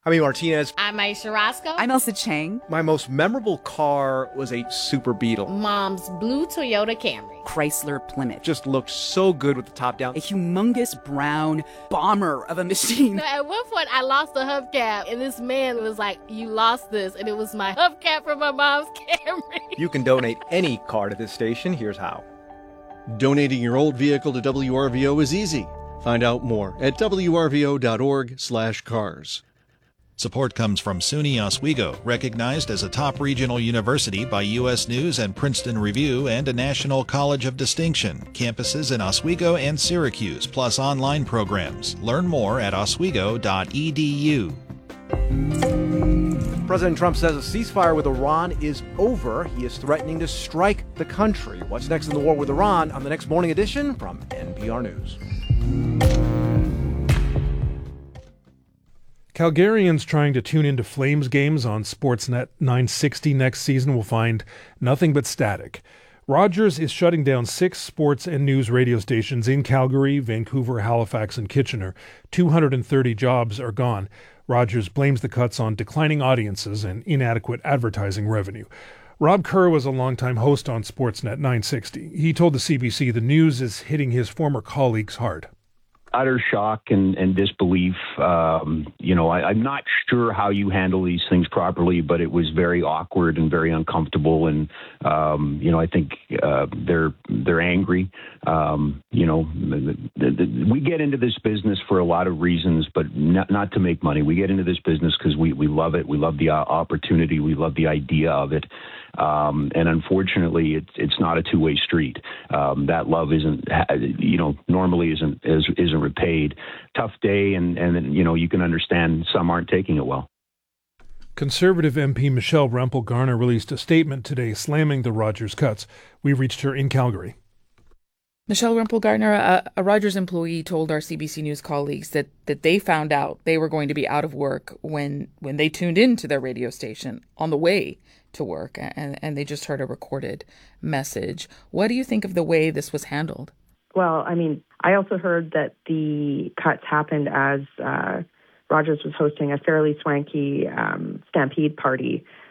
I'm E. Martinez. I'm Aisha Roscoe. I'm Elsa Chang. My most memorable car was a Super Beetle. Mom's blue Toyota Camry. Chrysler Plymouth. Just looked so good with the top down. A humongous brown bomber of a machine. So at one point, I lost the hubcap, and this man was like, "You lost this," and it was my hubcap from my mom's Camry. You can donate any car to this station. Here's how. Donating your old vehicle to WRVO is easy. Find out more at wrvo.org/cars. Support comes from SUNY Oswego, recognized as a top regional university by U.S. News and Princeton Review and a National College of Distinction. Campuses in Oswego and Syracuse, plus online programs. Learn more at oswego.edu. President Trump says a ceasefire with Iran is over. He is threatening to strike the country. What's next in the war with Iran on the next morning edition from NPR News. Calgarians trying to tune into Flames games on Sportsnet 960 next season will find nothing but static. Rogers is shutting down 6 sports and news radio stations in Calgary, Vancouver, Halifax, and Kitchener. 230 jobs are gone. Rogers blames the cuts on declining audiences and inadequate advertising revenue. Rob Kerr was a longtime host on Sportsnet 960. He told the CBC the news is hitting his former colleagues hard. Utter shock and disbelief. I'm not sure how you handle these things properly, but it was very awkward and very uncomfortable. And, I think they're angry. We get into this business for a lot of reasons, but not to make money. We get into this business because we love it. We love the opportunity. We love the idea of it. And unfortunately, it's not a two-way street. That love normally isn't repaid. Tough day, and you can understand some aren't taking it well. Conservative MP Michelle Rempel-Garner released a statement today slamming the Rogers cuts. We reached her in Calgary. Michelle Rempel-Garner, a Rogers employee, told our CBC News colleagues that they found out they were going to be out of work when they tuned into their radio station on the way to work, and they just heard a recorded message. What do you think of the way this was handled? Well, I also heard that the cuts happened as Rogers was hosting a fairly swanky Stampede party